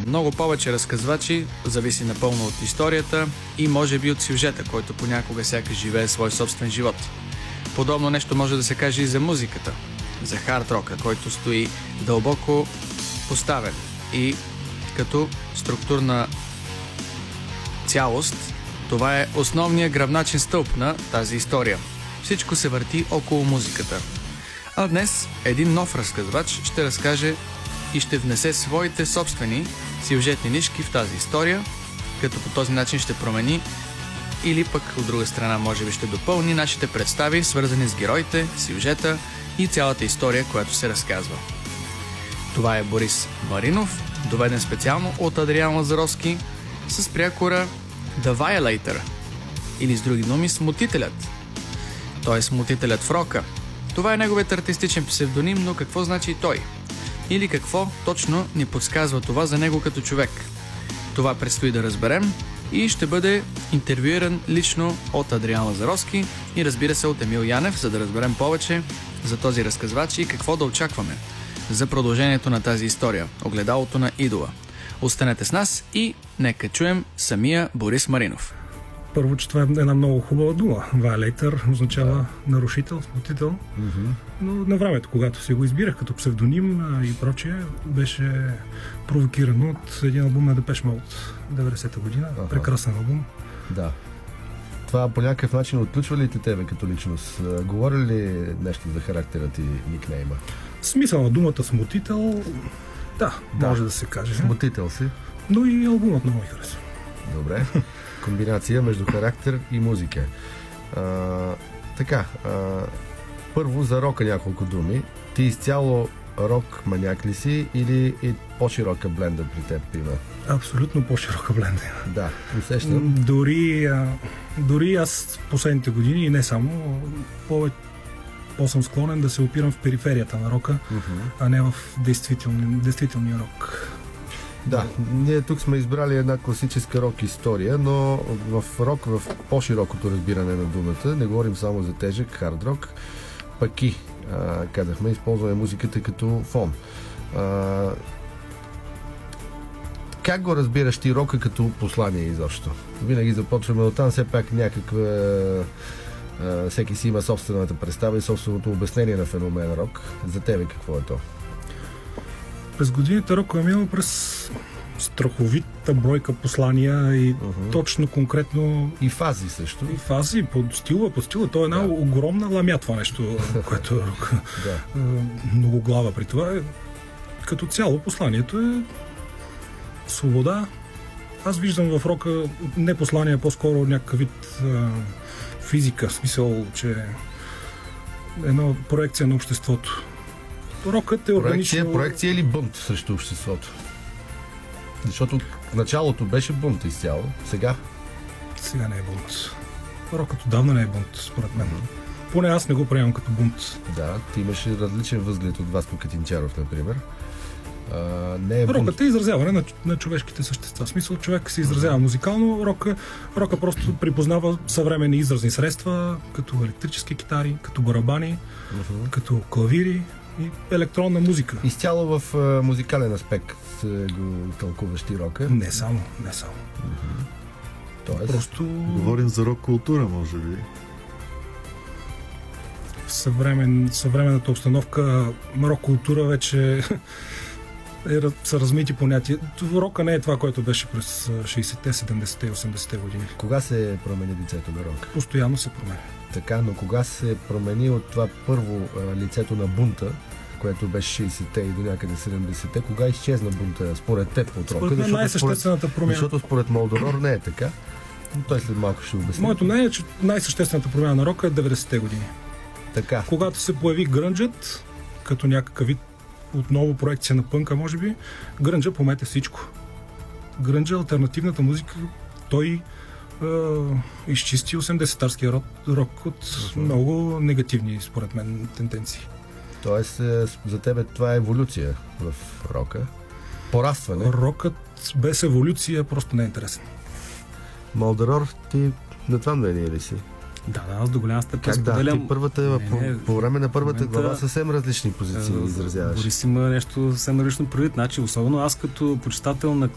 Много повече разказвачи, зависи напълно от историята и може би от сюжета, който понякога сякаш живее свой собствен живот. Подобно нещо може да се каже и за музиката, за хард-рока, който стои дълбоко поставен и като структурна цялост. Това е основният гръбначен стълб на тази история. Всичко се върти около музиката. А днес един нов разказвач ще разкаже и ще внесе своите собствени сюжетни нишки в тази история, като по този начин ще промени или пък от друга страна може би ще допълни нашите представи, свързани с героите, сюжета и цялата история, която се разказва. Това е Борис Маринов, доведен специално от Адриан Лазаровски с прякора The Violator, или с други думи Смутителят. Той е смутителят в рока. Това е неговият артистичен псевдоним, но какво значи и той? Или какво точно ни подсказва това за него като човек? Това предстои да разберем и ще бъде интервюиран лично от Адриан Лазаровски и разбира се от Емил Янев, за да разберем повече за този разказвач и какво да очакваме за продължението на тази история. Огледалото на идола. Останете с нас и нека чуем самия Борис Маринов. Първо, че това е една много хубава дума. Violator означава нарушител, смутител. Но на времето, когато си го избирах като псевдоним и прочее, беше провокирано от един албум на Depeche Mode 90-та година. Прекрасен албум. Да. Това по някакъв начин отключва ли те тебе като личност? Говори ли нещо за характера ти, никнейма? Смисъл на думата смутител, да, може да се каже. Смутител си. Но и албумът много ми харесва. Добре. Комбинация между характер и музика. Първо за рока няколко думи. Ти изцяло рок маняк ли си или и по-широка бленда при теб има? Абсолютно по-широка бленда. Да, усещам. Дори аз в последните години и не само, по-съм склонен да се опирам в периферията на рока, а не в действителния рок. Да, ние тук сме избрали една класическа рок история, но в рок, в по-широкото разбиране на думата, не говорим само за тежък хард рок, пък и, казахме, използваме музиката като фон. Как го разбираш ти рока като послание изобщо? Винаги започваме от там, все пак всеки си има собствената представа и собственото обяснение на феномен рок. За тебе какво е то? През годините рока е минал през страховита бройка послания и точно конкретно... И фази също. И фази, по стила. То е една огромна ламя това нещо, което е рок. Много глава при това. Като цяло посланието е свобода. Аз виждам в рока не послание, по-скоро някакъв вид физика, в смисъл, че една проекция на обществото. Рокът е органично... Проекция или бунт срещу обществото? Защото в началото беше бунт изцяло. Сега не е бунт. Рокът отдавна не е бунт, според мен. Поне аз не го приемам като бунт. Да, ти имаше различен възглед от Васко Катинчаров, например. Рокът е изразяване на човешките същества. В смисъл, човек се изразява музикално, рока просто припознава съвременни изразни средства, като електрически китари, като барабани, като клавири и електронна музика. Изцяло в музикален аспект го тълкуваш ти рока? Не само. Тоест... Просто... Говорим за рок култура, може би. В съвременната обстановка рок култура вече са размити понятия. Рока не е това, което беше през 60-те, 70-те и 80-те години. Кога се промени лицето на рока? Постоянно се променя. Така, но кога се промени от това първо лицето на бунта, което беше 60-те и до някъде 70-те, кога изчезна бунта според теб от рока? Според мен най-съществената промяна. Защото според Молдорор не е така. Но той след малко ще обясни. Моето мнение е, че най-съществената промяна на рока е 90-те години. Така. Когато се появи грънджът, като някакъв вид отново проекция на пънка, може би, грънджа помете всичко. Грънджа, алтернативната музика, той изчисти 80-тарския рок от много негативни, според мен, тенденции. Тоест, за тебе това е еволюция в рока? Порастване? Рокът без еволюция просто не е интересен. Молдорор, ти на това мнение ли си? Да, аз до голяма степен споделям. По време на първата глава съвсем различни позиции изразяваш. Борис има нещо съвсем различно предвид. Значи, особено аз като почитател на